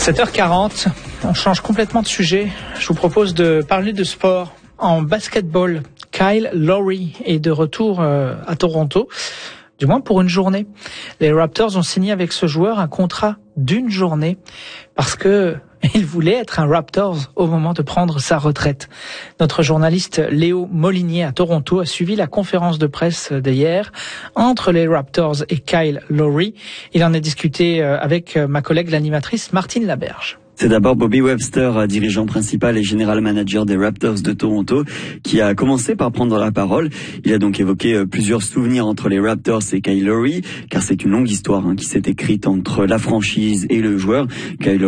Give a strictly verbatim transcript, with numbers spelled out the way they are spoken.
sept heures quarante, on change complètement de sujet. Je vous propose de parler de sport. En basketball, Kyle Lowry est de retour à Toronto, du moins pour une journée. Les Raptors ont signé avec ce joueur un contrat d'une journée parce que il voulait être un Raptors au moment de prendre sa retraite. Notre journaliste Léo Molinier à Toronto a suivi la conférence de presse d'hier entre les Raptors et Kyle Lowry. Il en a discuté avec ma collègue l'animatrice Martine Laberge. C'est d'abord Bobby Webster, dirigeant principal et général manager des Raptors de Toronto, qui a commencé par prendre la parole. Il a donc évoqué plusieurs souvenirs entre les Raptors et Kyle Lowry, car c'est une longue histoire hein, qui s'est écrite entre la franchise et le joueur. Kyle